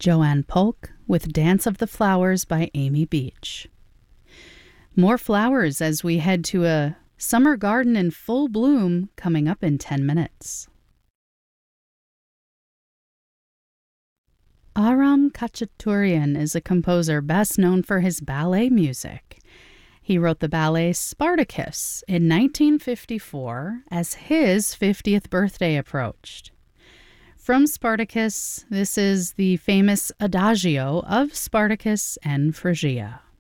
Joanne Polk with Dance of the Flowers by Amy Beach. More flowers as we head to a summer garden in full bloom coming up in 10 minutes. Aram Khachaturian is a composer best known for his ballet music. He wrote the ballet Spartacus in 1954 as his 50th birthday approached. From Spartacus, this is the famous Adagio of Spartacus and Phrygia.